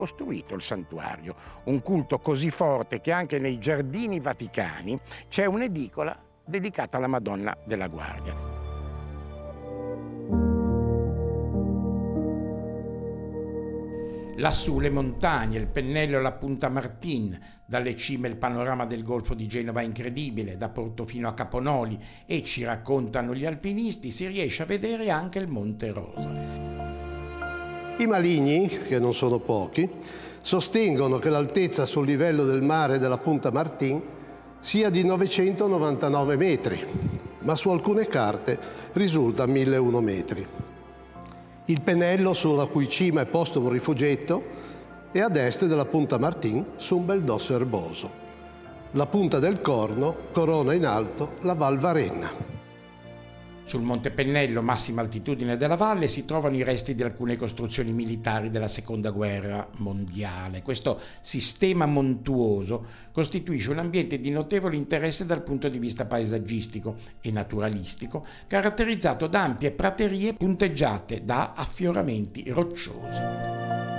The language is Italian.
costruito il santuario, un culto così forte che anche nei giardini vaticani c'è un'edicola dedicata alla Madonna della Guardia. Lassù le montagne, il pennello e la Punta Martin, dalle cime il panorama del golfo di Genova è incredibile, da Portofino a Caponoli, e ci raccontano gli alpinisti, si riesce a vedere anche il Monte Rosa. I maligni, che non sono pochi, sostengono che l'altezza sul livello del mare della Punta Martin sia di 999 metri, ma su alcune carte risulta 1001 metri. Il pennello sulla cui cima è posto un rifugietto è ad est della Punta Martin su un bel dosso erboso. La punta del corno corona in alto la Val Varenna. Sul Monte Pennello, massima altitudine della valle, si trovano i resti di alcune costruzioni militari della Seconda Guerra Mondiale. Questo sistema montuoso costituisce un ambiente di notevole interesse dal punto di vista paesaggistico e naturalistico, caratterizzato da ampie praterie punteggiate da affioramenti rocciosi.